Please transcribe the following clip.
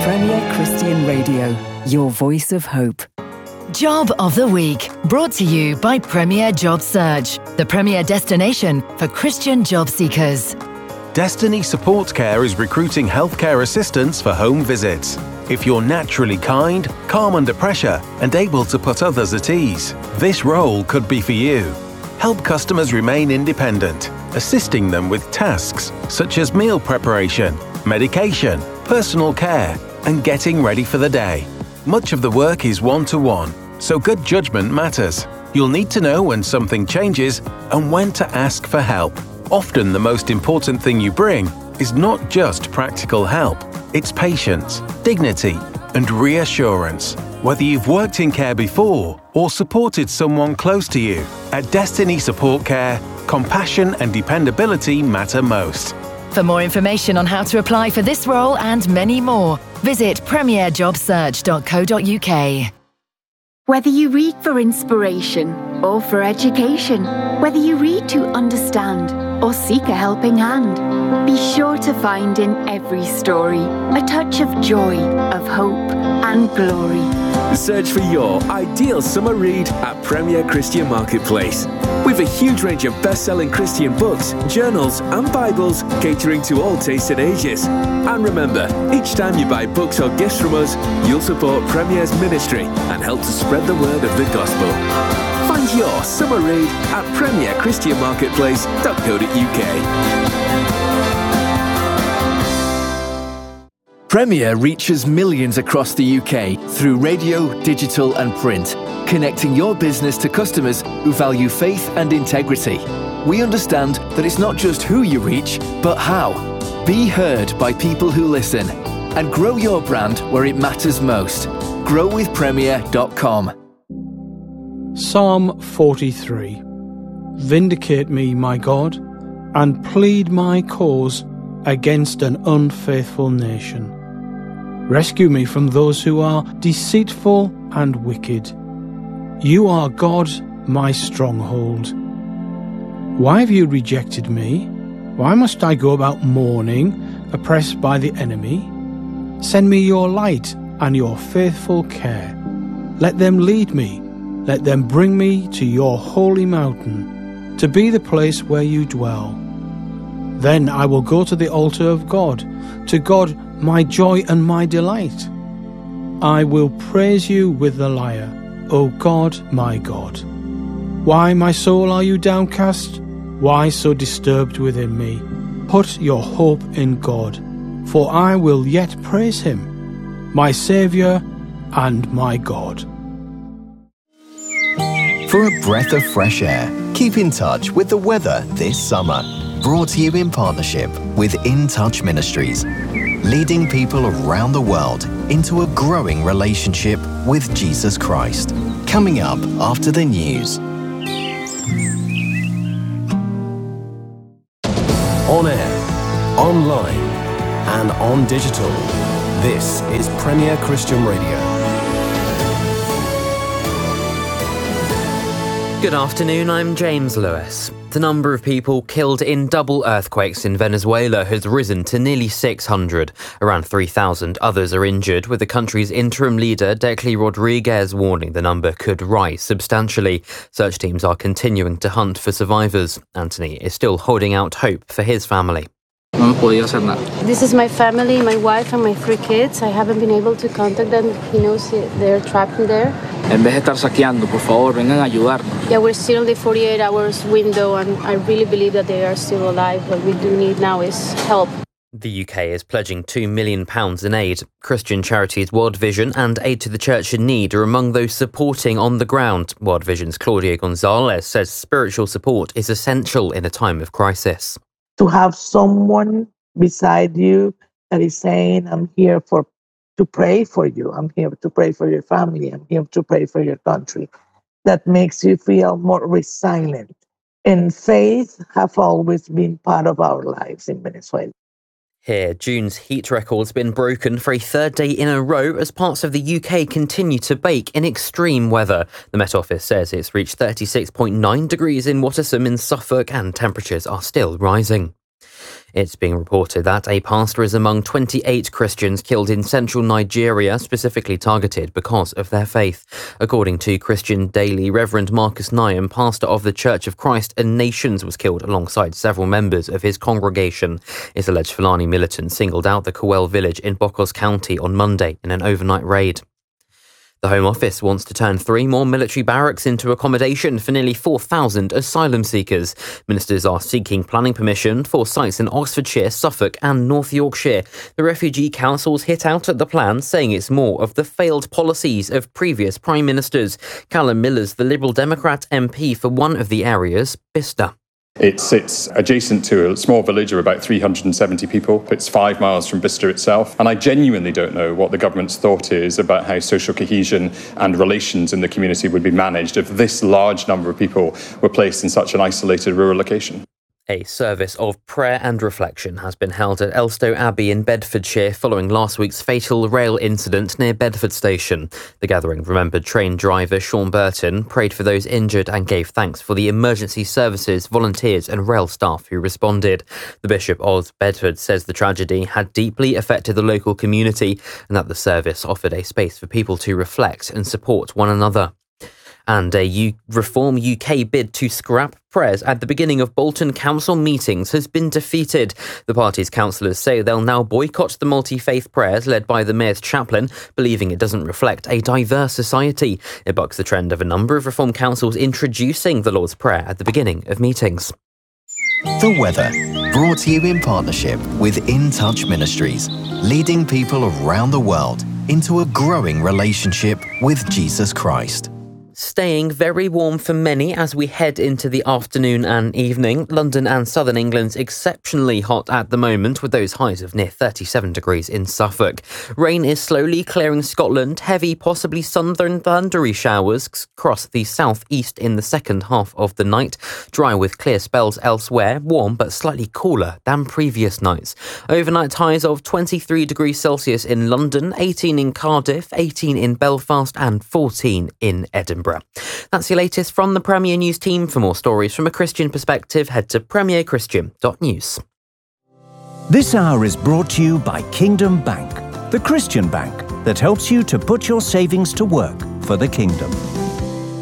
Premier Christian Radio, your voice of hope. Job of the Week, brought to you by Premier Job Search, the premier destination for Christian job seekers. Destiny Support Care is recruiting healthcare assistants for home visits. If you're naturally kind, calm under pressure, and able to put others at ease, this role could be for you. Help customers remain independent, assisting them with tasks such as meal preparation, medication, personal care, and getting ready for the day. Much of the work is one-to-one, so good judgment matters. You'll need to know when something changes and when to ask for help. Often the most important thing you bring is not just practical help, it's patience, dignity, and reassurance. Whether you've worked in care before or supported someone close to you, at Destiny Support Care, compassion and dependability matter most. For more information on how to apply for this role and many more, visit premierjobsearch.co.uk. Whether you read for inspiration or for education, whether you read to understand or seek a helping hand, be sure to find in every story a touch of joy, of hope and glory. Search for your ideal summer read at Premier Christian Marketplace. With a huge range of best-selling Christian books, journals and Bibles catering to all tastes and ages. And remember, each time you buy books or gifts from us, you'll support Premier's ministry and help to spread the word of the gospel. Find your summer read at premierchristianmarketplace.co.uk. Premier reaches millions across the UK through radio, digital and print, connecting your business to customers who value faith and integrity. We understand that it's not just who you reach, but how. Be heard by people who listen and grow your brand where it matters most. growwithpremier.com. Psalm 43. Vindicate me, my God, and plead my cause against an unfaithful nation. Rescue me from those who are deceitful and wicked. You are God, my stronghold. Why have you rejected me? Why must I go about mourning, oppressed by the enemy? Send me your light and your faithful care. Let them lead me. Let them bring me to your holy mountain, to be the place where you dwell. Then I will go to the altar of God, to God my joy and my delight. I will praise you with the lyre, O God, my God. Why, my soul, are you downcast? Why so disturbed within me? Put your hope in God, for I will yet praise him, my Saviour and my God. For a breath of fresh air, keep in touch with the weather this summer. Brought to you in partnership with In Touch Ministries, leading people around the world into a growing relationship with Jesus Christ. Coming up after the news. On air, online, and on digital. This is Premier Christian Radio. Good afternoon, I'm James Lewis. The number of people killed in double earthquakes in Venezuela has risen to nearly 600. Around 3,000 others are injured, with the country's interim leader, Decli Rodriguez, warning the number could rise substantially. Search teams are continuing to hunt for survivors. Anthony is still holding out hope for his family. This is my family, my wife and my 3 kids. I haven't been able to contact them. He knows they're trapped in there. En vez de estar saqueando, por favor, vengan a ayudarnos. Yeah, we're still in the 48 hours window and I really believe that they are still alive. What we do need now is help. The UK is pledging £2 million in aid. Christian charities World Vision and Aid to the Church in Need are among those supporting on the ground. World Vision's Claudia Gonzalez says spiritual support is essential in a time of crisis. To have someone beside you that is saying, I'm here to pray for you. I'm here to pray for your family. I'm here to pray for your country. That makes you feel more resilient. And faith have always been part of our lives in Venezuela. Here, June's heat record's been broken for a third day in a row as parts of the UK continue to bake in extreme weather. The Met Office says it's reached 36.9 degrees in Watterson in Suffolk and temperatures are still rising. It's being reported that a pastor is among 28 Christians killed in central Nigeria, specifically targeted because of their faith. According to Christian Daily, Reverend Marcus Nyam, pastor of the Church of Christ and Nations, was killed alongside several members of his congregation. His alleged Fulani militant singled out the Kowel village in Bokos County on Monday in an overnight raid. The Home Office wants to turn 3 more military barracks into accommodation for nearly 4,000 asylum seekers. Ministers are seeking planning permission for sites in Oxfordshire, Suffolk and North Yorkshire. The refugee councils hit out at the plan, saying it's more of the failed policies of previous Prime Ministers. Callum Miller's the Liberal Democrat MP for one of the areas, Bicester. It sits adjacent to a small village of about 370 people. It's 5 miles from Bicester itself. And I genuinely don't know what the government's thought is about how social cohesion and relations in the community would be managed if this large number of people were placed in such an isolated rural location. A service of prayer and reflection has been held at Elstow Abbey in Bedfordshire following last week's fatal rail incident near Bedford Station. The gathering remembered train driver Sean Burton, prayed for those injured and gave thanks for the emergency services, volunteers and rail staff who responded. The Bishop of Bedford says the tragedy had deeply affected the local community and that the service offered a space for people to reflect and support one another. And a Reform UK bid to scrap prayers at the beginning of Bolton Council meetings has been defeated. The party's councillors say they'll now boycott the multi-faith prayers led by the Mayor's chaplain, believing it doesn't reflect a diverse society. It bucks the trend of a number of Reform councils introducing the Lord's Prayer at the beginning of meetings. The weather, brought to you in partnership with In Touch Ministries, leading people around the world into a growing relationship with Jesus Christ. Staying very warm for many as we head into the afternoon and evening. London and southern England's exceptionally hot at the moment, with those highs of near 37 degrees in Suffolk. Rain is slowly clearing Scotland. Heavy, possibly southern thundery showers across the southeast in the second half of the night. Dry with clear spells elsewhere. Warm but slightly cooler than previous nights. Overnight highs of 23 degrees Celsius in London, 18 in Cardiff, 18 in Belfast and 14 in Edinburgh. That's your latest from the Premier News team. For more stories from a Christian perspective, head to premierchristian.news. This hour is brought to you by Kingdom Bank, the Christian bank that helps you to put your savings to work for the kingdom.